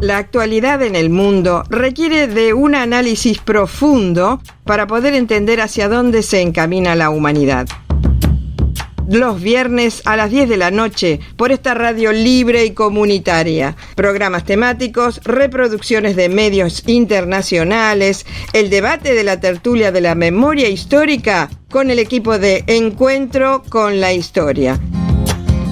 La actualidad en el mundo requiere de un análisis profundo para poder entender hacia dónde se encamina la humanidad. Los viernes a las 10 de la noche por esta radio libre y comunitaria. Programas temáticos, reproducciones de medios internacionales, el debate de la tertulia de la memoria histórica con el equipo de Encuentro con la Historia.